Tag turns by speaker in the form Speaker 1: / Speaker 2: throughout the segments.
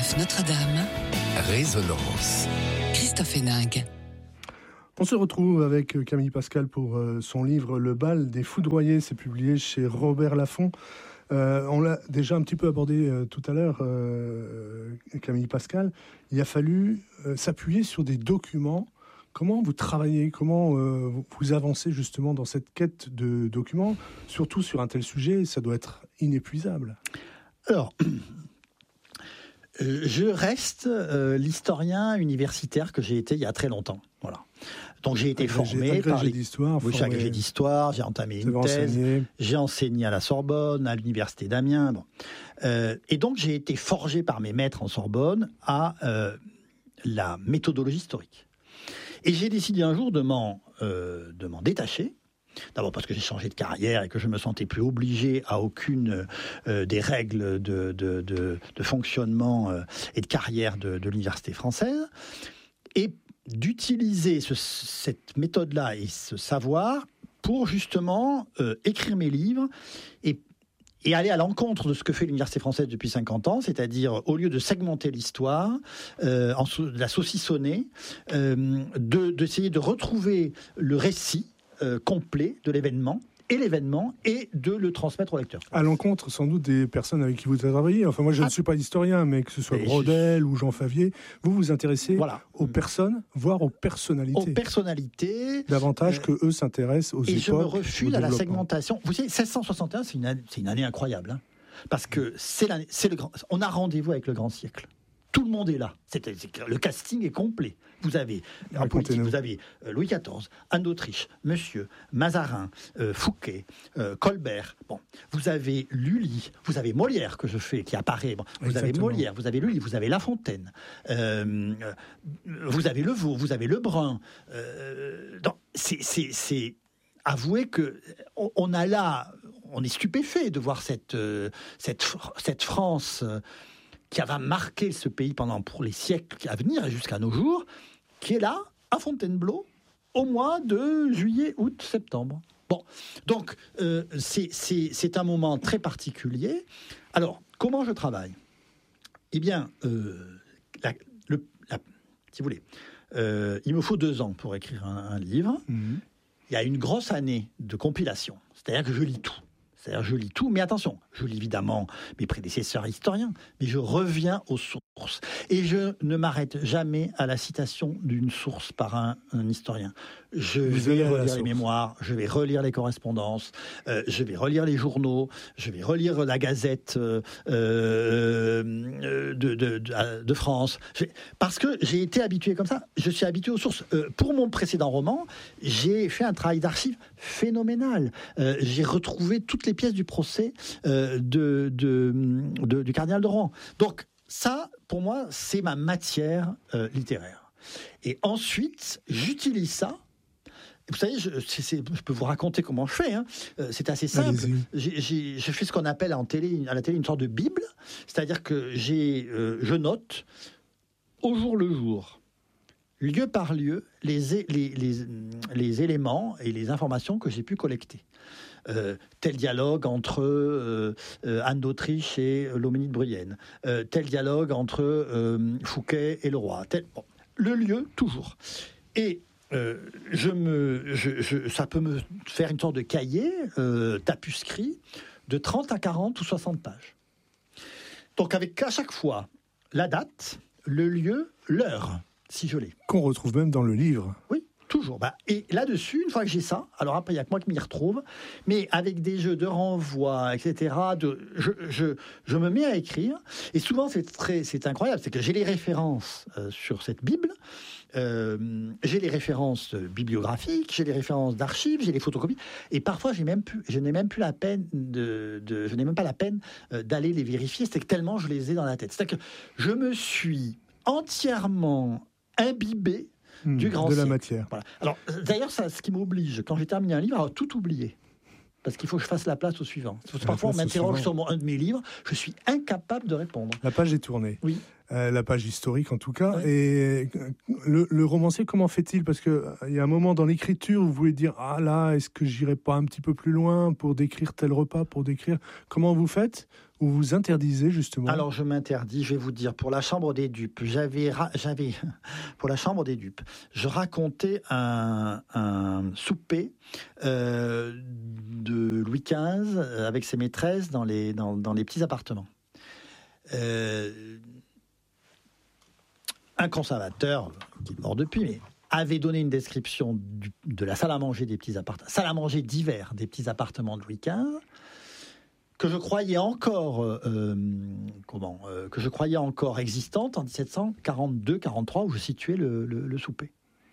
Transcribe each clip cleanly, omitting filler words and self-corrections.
Speaker 1: Radio Notre-Dame.
Speaker 2: Résonance.
Speaker 1: Christophe Héningue.
Speaker 3: On se retrouve avec Camille Pascal pour son livre Le bal des foudroyés. C'est publié chez Robert Laffont. On l'a déjà un petit peu abordé tout à l'heure, Camille Pascal. Il a fallu s'appuyer sur des documents. Comment vous travaillez, comment vous avancez justement dans cette quête de documents, surtout sur un tel sujet, ça doit être inépuisable.
Speaker 4: Alors, je reste l'historien universitaire que j'ai été il y a très longtemps. Voilà. Donc j'ai été formé par les
Speaker 3: d'histoire.
Speaker 4: Oui, j'ai agrégé d'histoire, j'ai entamé une thèse, j'ai enseigné à la Sorbonne, à l'université d'Amiens. Bon. Et donc j'ai été forgé par mes maîtres en Sorbonne à la méthodologie historique. Et j'ai décidé un jour de m'en détacher. D'abord parce que j'ai changé de carrière et que je me sentais plus obligé à aucune des règles de fonctionnement et de carrière de l'université française. Et d'utiliser cette méthode-là et ce savoir pour justement écrire mes livres et aller à l'encontre de ce que fait l'université française depuis 50 ans, c'est-à-dire au lieu de segmenter l'histoire, de la saucissonner, d'essayer de retrouver le récit complet de l'événement et de le transmettre au lecteur.
Speaker 3: À l'encontre, sans doute, des personnes avec qui vous avez travaillé. Enfin, moi, je ne suis pas historien, mais que ce soit Brodel ou Jean Favier, vous vous intéressez aux personnes, voire aux personnalités.
Speaker 4: Aux personnalités.
Speaker 3: Davantage que eux s'intéressent aux époques.
Speaker 4: Et je me refuse à la segmentation. Vous savez, 1661, c'est une année incroyable. Hein, parce que on a rendez-vous avec le grand siècle. Tout le monde est là. Le casting est complet. Vous avez, en politique, vous avez Louis XIV, Anne d'Autriche, Monsieur, Mazarin, Fouquet, Colbert. Bon, vous avez Lully, vous avez Molière que je fais, qui apparaît. Bon, vous avez Molière, vous avez Lully, vous avez La Fontaine, vous avez Levaux, vous avez Lebrun. C'est avouez que on a là, on est stupéfait de voir cette France. Qui va marquer ce pays pour les siècles à venir et jusqu'à nos jours, qui est là, à Fontainebleau, au mois de juillet, août, septembre. Bon, donc c'est un moment très particulier. Alors, comment je travaille ? Eh bien, si vous voulez, il me faut 2 ans pour écrire un livre. Mmh. Il y a une grosse année de compilation, c'est-à-dire que je lis tout. C'est-à-dire, je lis tout, mais attention, je lis évidemment mes prédécesseurs historiens, mais je reviens aux sources. Et je ne m'arrête jamais à la citation d'une source par un historien. Je vais relire les mémoires, je vais relire les correspondances, je vais relire les journaux, je vais relire la Gazette de France. Parce que j'ai été habitué comme ça, je suis habitué aux sources. Pour mon précédent roman, j'ai fait un travail d'archives phénoménal. J'ai retrouvé toutes les pièces du procès du cardinal de Rohan. Donc ça, pour moi, c'est ma matière littéraire. Et ensuite, j'utilise ça. Vous savez, je peux vous raconter comment je fais. Hein. C'est assez simple. Je fais ce qu'on appelle à la télé une sorte de Bible. C'est-à-dire que je note au jour le jour, lieu par lieu, les éléments et les informations que j'ai pu collecter. Tel dialogue entre Anne d'Autriche et Loménie de Brienne, tel dialogue entre Fouquet et le roi, le lieu toujours. Et ça peut me faire une sorte de cahier tapuscrit de 30 à 40 ou 60 pages. Donc avec à chaque fois la date, le lieu, l'heure, si je l'ai.
Speaker 3: Qu'on retrouve même dans le livre.
Speaker 4: Oui. Toujours. Et là-dessus, une fois que j'ai ça, alors après, il n'y a que moi qui m'y retrouve, mais avec des jeux de renvoi, etc., je me mets à écrire. Et souvent, c'est incroyable, c'est que j'ai les références sur cette Bible, j'ai les références bibliographiques, j'ai les références d'archives, j'ai les photocopies, et parfois, je n'ai même pas la peine d'aller les vérifier, c'est que tellement je les ai dans la tête. C'est-à-dire que je me suis entièrement imbibé du grand
Speaker 3: de la
Speaker 4: siècle.
Speaker 3: matière.
Speaker 4: Voilà. Alors, d'ailleurs, ce qui m'oblige, quand j'ai terminé un livre, à tout oublier. Parce qu'il faut que je fasse la place au suivant. Parfois, on m'interroge sur un de mes livres, je suis incapable de répondre.
Speaker 3: La page est tournée.
Speaker 4: Oui.
Speaker 3: La page historique, en tout cas.
Speaker 4: Oui.
Speaker 3: Et le romancier, comment fait-il ? Parce qu'il y a un moment dans l'écriture où vous voulez dire « Ah là, est-ce que j'irai pas un petit peu plus loin pour décrire tel repas, pour décrire... » Comment vous faites ? où vous interdisez justement.
Speaker 4: Alors je m'interdis, je vais vous dire, pour la Chambre des Dupes, pour la Chambre des Dupes, je racontais un souper de Louis XV avec ses maîtresses dans les petits appartements. Un conservateur, qui est mort depuis, mais avait donné une description de la salle à manger des petits appartements, salle à manger d'hiver des petits appartements de Louis XV, que je croyais encore existante en 1742-43, où je situais le souper.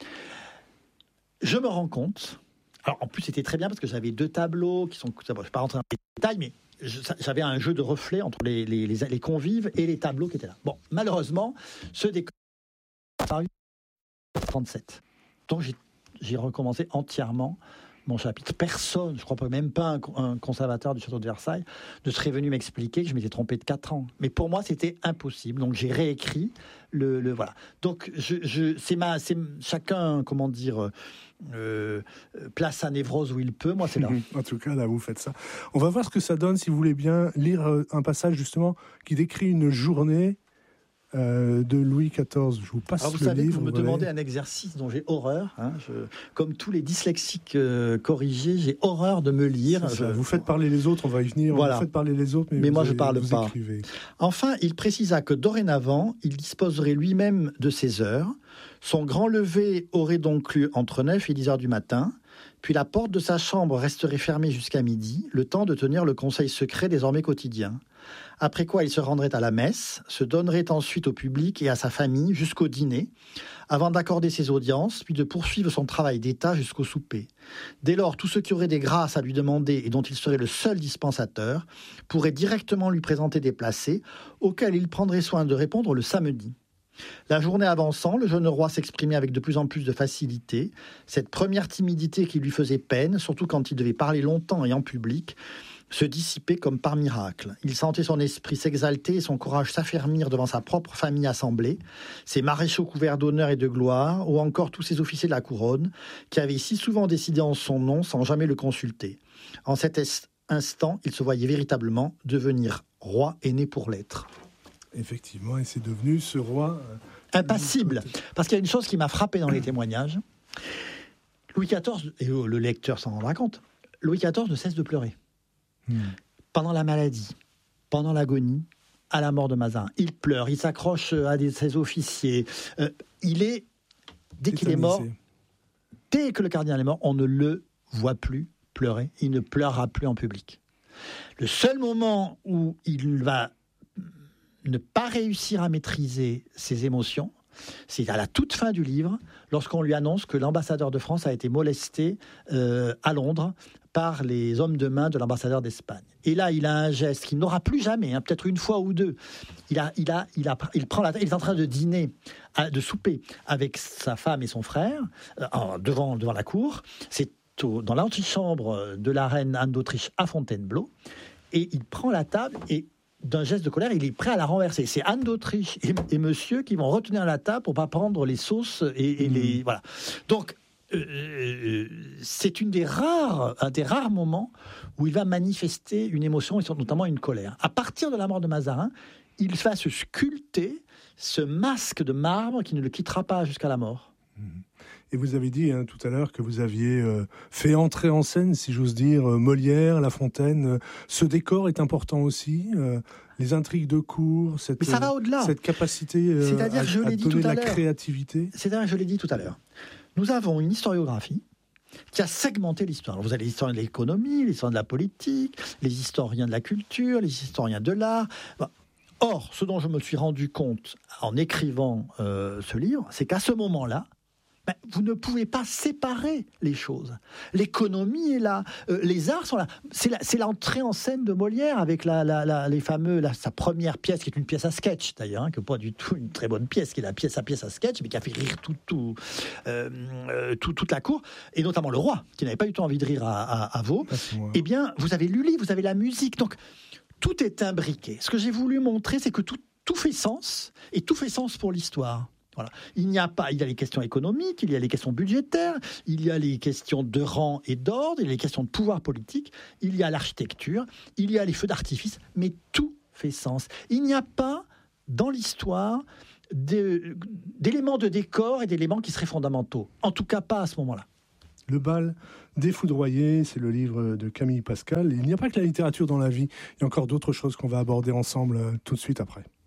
Speaker 4: Je me rends compte. Alors en plus c'était très bien parce que j'avais 2 tableaux qui sont. Je ne vais pas rentrer dans les détails, mais j'avais un jeu de reflets entre les convives et les tableaux qui étaient là. Bon, malheureusement, ce décor a paru 37. Donc j'ai recommencé entièrement mon chapitre. Personne, je crois pas, même pas un conservateur du château de Versailles, ne serait venu m'expliquer que je m'étais trompé de 4 ans. Mais pour moi, c'était impossible. Donc j'ai réécrit le voilà. Donc c'est chacun, comment dire, place sa névrose où il peut. Moi, c'est là.
Speaker 3: En tout cas, là, vous faites ça. On va voir ce que ça donne si vous voulez bien lire un passage justement qui décrit une journée de Louis XIV. Je vous passe
Speaker 4: alors, vous
Speaker 3: le
Speaker 4: savez
Speaker 3: livre.
Speaker 4: Que vous me demandez un exercice dont j'ai horreur. Comme tous les dyslexiques corrigés, j'ai horreur de me lire.
Speaker 3: Vous faites parler les autres, on va y venir.
Speaker 4: Voilà.
Speaker 3: Vous faites parler les autres, mais
Speaker 4: moi je parle pas.
Speaker 3: Écrivez.
Speaker 4: Enfin, il précisa que dorénavant, il disposerait lui-même de ses heures. Son grand lever aurait donc lieu entre 9 et 10 heures du matin. Puis la porte de sa chambre resterait fermée jusqu'à midi, le temps de tenir le conseil secret désormais quotidien. Après quoi, il se rendrait à la messe, se donnerait ensuite au public et à sa famille jusqu'au dîner, avant d'accorder ses audiences, puis de poursuivre son travail d'État jusqu'au souper. Dès lors, tous ceux qui auraient des grâces à lui demander et dont il serait le seul dispensateur pourraient directement lui présenter des placets, auxquels il prendrait soin de répondre le samedi. La journée avançant, le jeune roi s'exprimait avec de plus en plus de facilité. Cette première timidité qui lui faisait peine, surtout quand il devait parler longtemps et en public, se dissipait comme par miracle. Il sentait son esprit s'exalter et son courage s'affermir devant sa propre famille assemblée, ses maréchaux couverts d'honneur et de gloire, ou encore tous ces officiers de la couronne, qui avaient si souvent décidé en son nom sans jamais le consulter. En cet instant, il se voyait véritablement devenir roi et né pour l'être.
Speaker 3: Effectivement, et c'est devenu ce roi
Speaker 4: impassible. Parce qu'il y a une chose qui m'a frappé dans les témoignages. Louis XIV, et le lecteur s'en rendra compte, Louis XIV ne cesse de pleurer. Pendant la maladie, pendant l'agonie, à la mort de Mazarin. Il pleure, il s'accroche à ses officiers. Dès qu'il est mort, dès que le cardinal est mort, on ne le voit plus pleurer. Il ne pleurera plus en public. Le seul moment où il va ne pas réussir à maîtriser ses émotions, c'est à la toute fin du livre, lorsqu'on lui annonce que l'ambassadeur de France a été molesté à Londres par les hommes de main de l'ambassadeur d'Espagne. Et là, il a un geste qu'il n'aura plus jamais, peut-être une fois ou deux. Il est en train de dîner, de souper avec sa femme et son frère devant la cour. C'est dans l'antichambre de la reine Anne d'Autriche à Fontainebleau. Et il prend la table et d'un geste de colère, il est prêt à la renverser. C'est Anne d'Autriche et monsieur qui vont retenir la table pour pas prendre les sauces et les voilà. Donc c'est un des rares moments où il va manifester une émotion et notamment une colère. À partir de la mort de Mazarin, il va se sculpter ce masque de marbre qui ne le quittera pas jusqu'à la mort.
Speaker 3: Et vous avez dit tout à l'heure que vous aviez fait entrer en scène, si j'ose dire, Molière, La Fontaine. Ce décor est important aussi, les intrigues de cour, cette capacité à donner de la créativité.
Speaker 4: C'est-à-dire, je l'ai dit tout à l'heure, nous avons une historiographie qui a segmenté l'histoire. Alors, vous avez les historiens de l'économie, les historiens de la politique, les historiens de la culture, les historiens de l'art. Or, ce dont je me suis rendu compte en écrivant ce livre, c'est qu'à ce moment-là, vous ne pouvez pas séparer les choses. L'économie est là, les arts sont là. C'est l'entrée en scène de Molière avec sa première pièce, qui est une pièce à sketch d'ailleurs, que pas du tout une très bonne pièce, qui est sa pièce à sketch, mais qui a fait rire toute la cour, et notamment le roi, qui n'avait pas du tout envie de rire à Vaux. Eh bien, vous avez Lully, vous avez la musique, donc tout est imbriqué. Ce que j'ai voulu montrer, c'est que tout fait sens, et tout fait sens pour l'histoire. Voilà. Il y a les questions économiques, il y a les questions budgétaires, il y a les questions de rang et d'ordre, il y a les questions de pouvoir politique, il y a l'architecture, il y a les feux d'artifice, mais tout fait sens. Il n'y a pas dans l'histoire d'éléments de décor et d'éléments qui seraient fondamentaux. En tout cas, pas à ce moment-là.
Speaker 3: Le bal des foudroyés, c'est le livre de Camille Pascal. Il n'y a pas que la littérature dans la vie, il y a encore d'autres choses qu'on va aborder ensemble tout de suite après.